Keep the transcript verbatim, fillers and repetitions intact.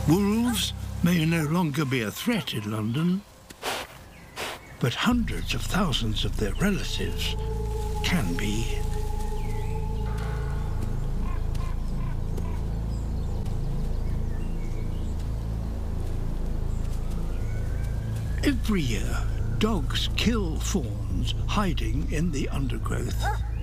Wolves may no longer be a threat in London, but hundreds of thousands of their relatives can be. Every year, dogs kill fawns hiding in the undergrowth.